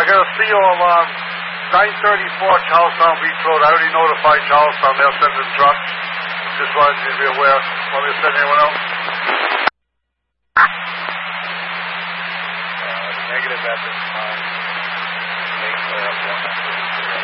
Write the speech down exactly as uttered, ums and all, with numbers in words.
I got a C O of um, nine thirty-four Charlestown Beach Road. I already notified Charlestown. They'll send the truck. Just wanted you to be aware. Want me to send anyone else? Uh, negative at this time. Make, uh,